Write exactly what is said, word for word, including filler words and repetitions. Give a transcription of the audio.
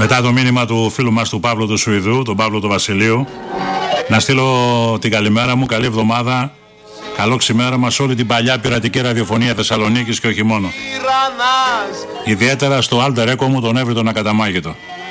Μετά το μήνυμα του φίλου μας του Παύλου του Σουηδού, τον Παύλο του Βασιλείου, να στείλω την καλημέρα μου, καλή εβδομάδα, καλό ξημέρωμα σε όλη την παλιά πειρατική ραδιοφωνία Θεσσαλονίκης και όχι μόνο. Ιδιαίτερα στο alter ego μου τον Εύρη τον Ακαταμάγητο.